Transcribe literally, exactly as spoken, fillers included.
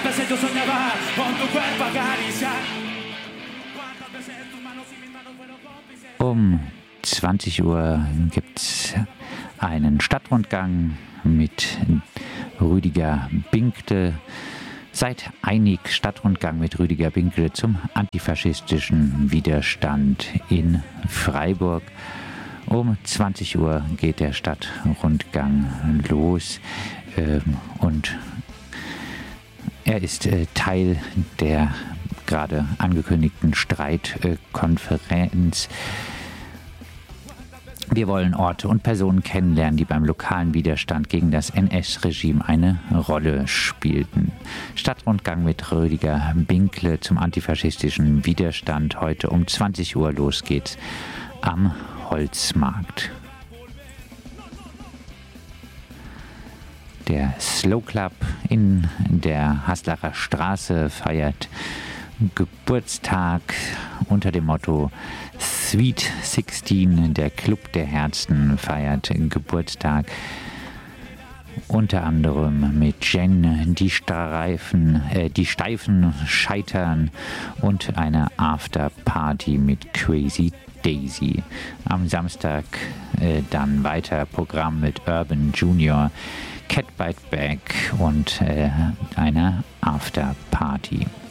veces yo soñaba con tu cuerpo acariciar. Cuántas veces tus manos y mis manos fueron cómplices. Um zwanzig Uhr gibt es einen Stadtrundgang mit Rüdiger Binkle. Seit einig Stadtrundgang mit Rüdiger Binkle zum antifaschistischen Widerstand in Freiburg. Um zwanzig Uhr geht der Stadtrundgang los ähm, und er ist äh, Teil der gerade angekündigten Streitkonferenz. Wir wollen Orte und Personen kennenlernen, die beim lokalen Widerstand gegen das N S-Regime eine Rolle spielten. Stadtrundgang mit Rüdiger Binkle zum antifaschistischen Widerstand. Heute um zwanzig Uhr los geht's am Holzmarkt. Der Slow Club in der Haslacher Straße feiert Geburtstag unter dem Motto Sweet sechzehn. Der Club der Herzen feiert Geburtstag. Unter anderem mit Jen, die Streifen, äh, die Steifen scheitern und eine Afterparty mit Crazy Daisy. Am Samstag äh, dann weiter Programm mit Urban Junior, Cat Bite Back und äh, einer Afterparty.